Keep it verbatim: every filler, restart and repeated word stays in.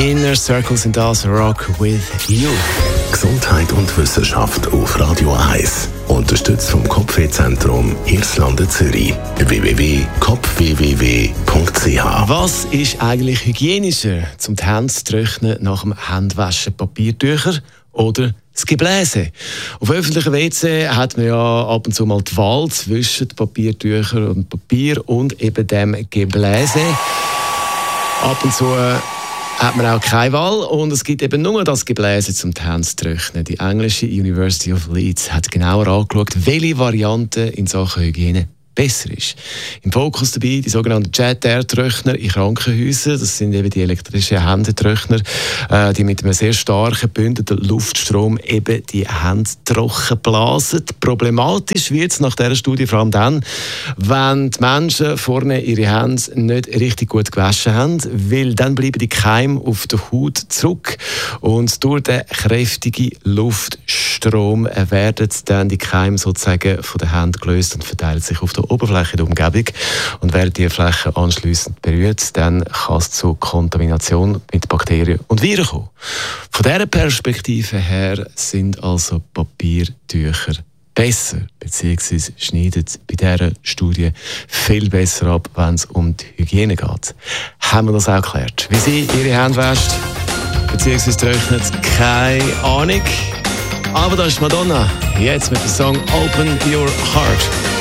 Inner Circle sind das, Rock with You. Gesundheit und Wissenschaft auf Radio eins. Unterstützt vom Kopfwehzentrum Irlande Zürich. w w w punkt kopfwww punkt c h. Was ist eigentlich hygienischer, zum die Hände zu trocknen nach dem Händewaschen? Papiertücher oder das Gebläse? Auf öffentlichen W C hat man ja ab und zu mal die Wahl zwischen Papiertüchern und Papier und eben dem Gebläse. Ab und zu hat man auch keine Wahl und es gibt eben nur das Gebläse zum die Hände zu trocknen. Die englische University of Leeds hat genauer angeschaut, welche Variante in Sachen Hygiene besser ist. Im Fokus dabei die sogenannten Jet-Air-Trockner in Krankenhäusern. Das sind eben die elektrischen Händetrockner, äh, die mit einem sehr starken, gebündelten Luftstrom eben die Hände trocken blasen. Problematisch wird es nach dieser Studie vor allem dann, wenn die Menschen vorne ihre Hände nicht richtig gut gewaschen haben, weil dann bleiben die Keime auf der Haut zurück und durch den kräftigen Luftstrom werden dann die Keime sozusagen von den Händen gelöst und verteilen sich auf der Oberfläche der Umgebung. Und werden die Fläche anschliessend berührt, dann kann es zu Kontamination mit Bakterien und Viren kommen. Von dieser Perspektive her sind also Papiertücher besser, beziehungsweise schneiden bei dieser Studie viel besser ab, wenn es um die Hygiene geht. Haben wir das auch geklärt? Wie sie ihre Hände wäscht, beziehungsweise trocknet, keine Ahnung. Aber da ist Madonna, jetzt mit dem Song Open Your Heart.